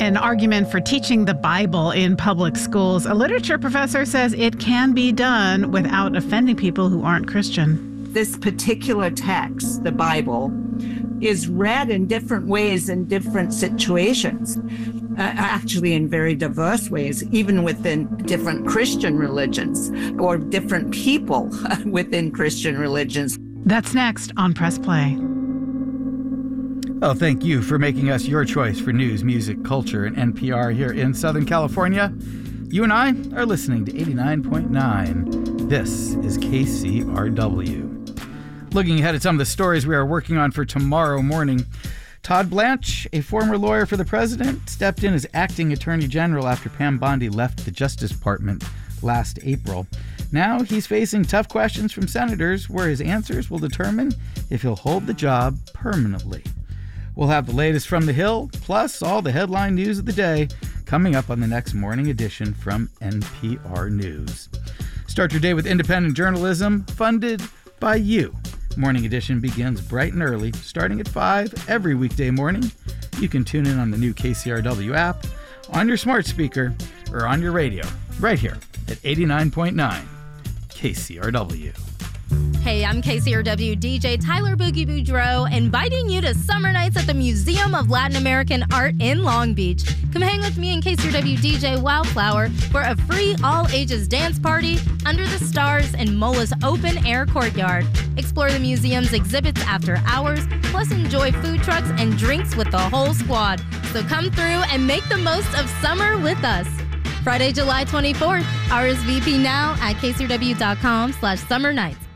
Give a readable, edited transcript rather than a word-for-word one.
an argument for teaching the Bible in public schools. A literature professor says it can be done without offending people who aren't Christian. This particular text, the Bible, is read in different ways in different situations, actually in very diverse ways, even within different Christian religions or different people within Christian religions. That's next on Press Play. Well, thank you for making us your choice for news, music, culture, and NPR here in Southern California. You and I are listening to 89.9. This is KCRW. Looking ahead at some of the stories we are working on for tomorrow morning, Todd Blanche, a former lawyer for the president, stepped in as acting attorney general after Pam Bondi left the Justice Department last April. Now he's facing tough questions from senators where his answers will determine if he'll hold the job permanently. We'll have the latest from the Hill, plus all the headline news of the day, coming up on the next morning edition from NPR News. Start your day with independent journalism funded by you. Morning Edition begins bright and early, starting at 5 every weekday morning. You can tune in on the new KCRW app, on your smart speaker, or on your radio, right here at 89.9 KCRW. Hey, I'm KCRW DJ Tyler Boogie Boudreaux, inviting you to Summer Nights at the Museum of Latin American Art in Long Beach. Come hang with me and KCRW DJ Wildflower for a free all-ages dance party under the stars in MOLA's open-air courtyard. Explore the museum's exhibits after hours, plus enjoy food trucks and drinks with the whole squad. So come through and make the most of summer with us. Friday, July 24th, RSVP now at kcrw.com/summernights.